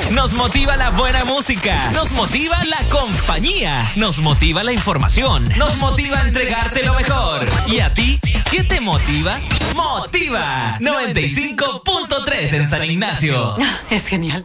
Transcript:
Nos motiva la buena música. Nos motiva la compañía. Nos motiva la información. Nos motiva a entregarte lo mejor. ¿Y a ti? ¿Qué te motiva? ¡Motiva! 95.3 en San Ignacio. Es genial.